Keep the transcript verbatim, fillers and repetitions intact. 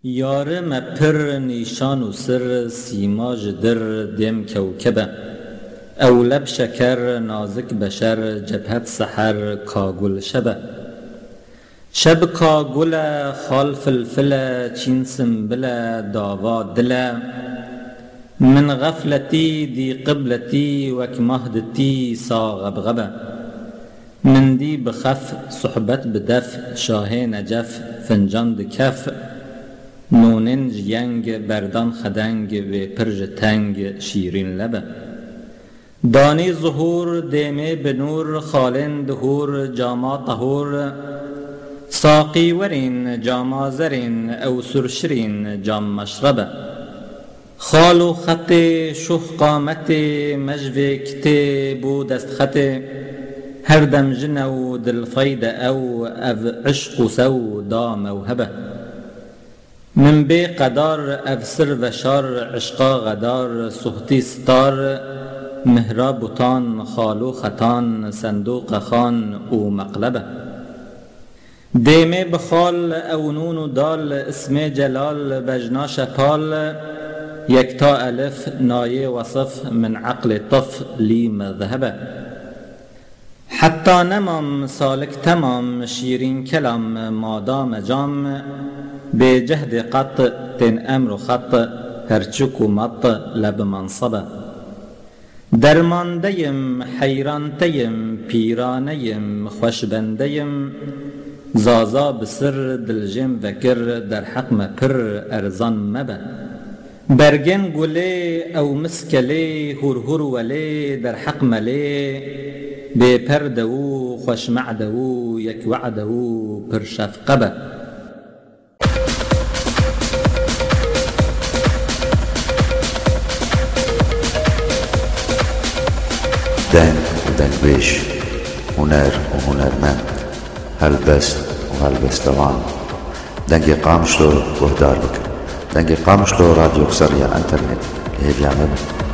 یاره مپر نیشان و سر سیماج در دیم کوکبه او لب شکر نازک بشر جبهت سحر کاگل شبه شب کاگل خال فلفل چین سنبل داوا دل من غفلتی دی قبلتی وک مهدتی سا غبغبه من دی بخف صحبت بدف شاه نجف فنجان دکف نونن جینگ بردان خدنگ و پرج تنگ شیرین لبه دانی ظهور دیمه بنور خالن دهور جاما طهور ساقی ورین جاما زرین او سرشرین جام مشربه خالو خط شوخ قامت مجوه کته بو دست خط هر دم جنو دل فاید او او عشق سو دا موهبه من بی قدار افسر و شار عشقا غدار سختی ستار مهرا بوتان خالو خطان صندوق خان او مقلبه دیمه بخال او نون و دال اسم جلال بجنا شپال یکتا الف نایه وصف من عقل طف لی مذهبه حتی نمام سالک تمام شیرین کلام مادام جام به جهد قط تن امر خط هرچک و مط لب منصبه درماندیم حیرانتیم پیرانیم خوشبندیم زازا بسر دلجم وکر در حق مپر ارزان مبه برگن گله او مسکله هر هر وله در حق مله به پردو خوش معدو یک وعدو پر شفقبه دنگ و دنگبیش هنر و هنرمند هلبست و هلبستوان دنگ قامشلو گهدار بکن دنگ قامشلو رادیو کسر یا انترنت هیل یعمل